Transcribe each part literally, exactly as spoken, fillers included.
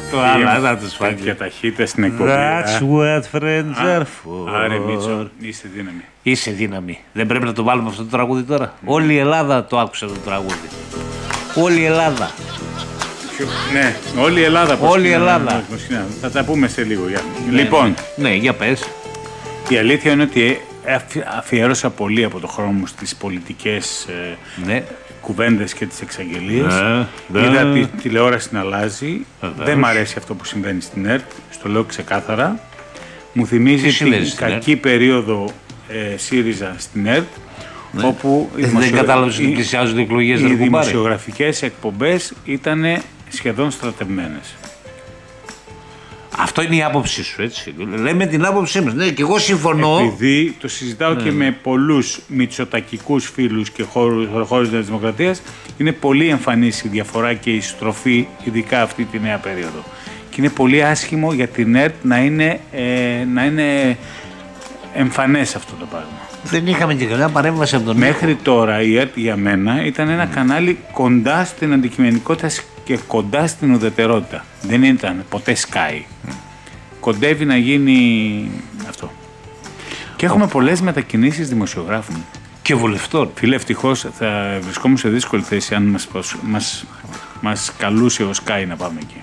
Το άλλο, να τους φάει. Για ταχύτητα στην εκπομπή. That's what friends are for. Άρε Μίτσο, είσαι δύναμη. Είσαι δύναμη. Δεν πρέπει να το βάλουμε αυτό το τραγούδι τώρα. Όλη η Ελλάδα το άκουσε το τραγούδι. Όλη η Ελλάδα. Ναι, όλη η Ελλάδα. Όλη η Ελλάδα. Θα τα πούμε σε λίγο. Λοιπόν. Ναι, για πες. Η αλήθεια είναι ότι αφιέρωσα πολύ από το χρόνο μου στις πολιτικές ναι. κουβέντες και τις εξαγγελίες. Ναι, είδα ναι. τη τηλεόραση να αλλάζει. Βεβαίως. Δεν μ' αρέσει αυτό που συμβαίνει στην ΕΡΤ. Στο λέω ξεκάθαρα. Μου θυμίζει την κακή ΕΡΤ. περίοδο ε, ΣΥΡΙΖΑ στην ΕΡΤ. Ναι. Όπου οι, δεν κατάλαβες ότι πλησιάζονται εκλογές. Οι δημοσιογραφικές εκπομπές ήταν σχεδόν στρατευμένες. Αυτό είναι η άποψή σου, έτσι. Λέμε την άποψή μας. Ναι, και εγώ συμφωνώ. Επειδή το συζητάω ναι. και με πολλούς μητσοτακικούς φίλους και χώρους της Δημοκρατίας, είναι πολύ εμφανής η διαφορά και η στροφή, ειδικά αυτή τη νέα περίοδο. Και είναι πολύ άσχημο για την ΕΡΤ να είναι, ε, να είναι εμφανές αυτό το πράγμα. Δεν είχαμε και κανένα παρέμβαση από τον Μέχρι Νίκο. τώρα η ΕΡΤ για μένα ήταν ένα mm. κανάλι κοντά στην αντικειμενικότητα και κοντά στην ουδετερότητα. Δεν ήταν ποτέ Sky. Mm. Κοντεύει να γίνει αυτό. Και έχουμε oh. πολλές μετακινήσεις δημοσιογράφων. Και βουλευτών. Φίλε, ευτυχώς θα βρισκόμουν σε δύσκολη θέση αν μας, μας, μας καλούσε ο Sky να πάμε εκεί.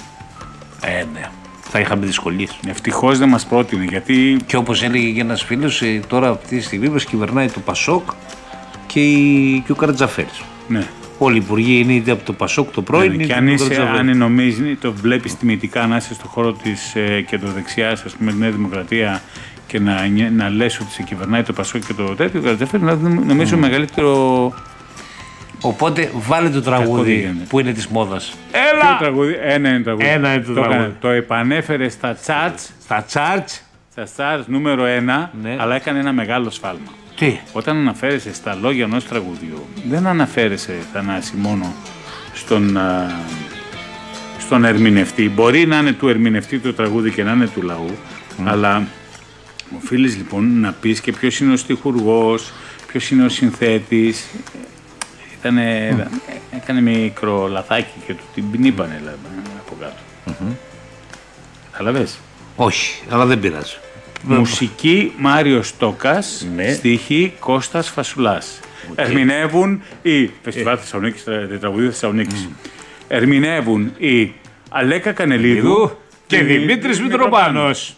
Ε, ναι. Θα είχαμε δυσκολίες. Ευτυχώς δεν μας πρότεινε, γιατί... Και όπως έλεγε και ένας φίλος, τώρα αυτή τη στιγμή μας κυβερνάει το Πασόκ και, η... και ο Καρατζαφέρης. Ναι. Όλοι οι υπουργοί είναι είτε από το Πασόκ το πρώην, ναι, είτε και αν είσαι, αν νομίζει, το βλέπεις τιμητικά να είσαι στον χώρο της ε, κεντροδεξιάς, ας πούμε, τη Νέα Δημοκρατία και να, να λες ότι σε κυβερνάει το Πασόκ και το τέτοιο, ο Καρατζαφέρης νομίζω mm. μεγαλύτερο... Οπότε βάλε το τραγούδι που είναι της μόδας. Έλα! Ποιο τραγούδι? Ένα είναι το τραγούδι. Ένα είναι το, το, τραγούδι. το επανέφερε στα charts. Στα charts. Στα charts νούμερο ένα, ναι. αλλά έκανε ένα μεγάλο σφάλμα. Τι? Όταν αναφέρεσαι στα λόγια ενός τραγουδιού, δεν αναφέρεσαι, Θανάση, μόνο στον, α, στον ερμηνευτή. Μπορεί να είναι του ερμηνευτή το τραγούδι και να είναι του λαού, mm. αλλά οφείλεις λοιπόν να πεις και ποιος είναι ο στιχουργός, ποιος είναι ο συνθέτης. Ήτανε, mm. Έκανε μικρό λαθάκι και του την πνίπανε από κάτω. Mm-hmm. Καταλαβες? Όχι, αλλά δεν πειράζει. Μουσική Μάριος Στόκας, ναι. Στίχη Κώστας Φασουλάς. Okay. Ερμηνεύουν οι Φεστιβάλ Θεσσαλονίκης, τραγουδίου Θεσσαλονίκης. Mm. Ερμηνεύουν η Αλέκα Κανελίδου και, και Δημήτρης Μητροπάνος.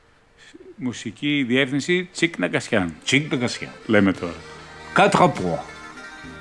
Μουσική διεύθυνση Τσίκ Ναγκασιάν. Τσίκ Ναγκασιάν. Λέμε τώρα. Quatre points.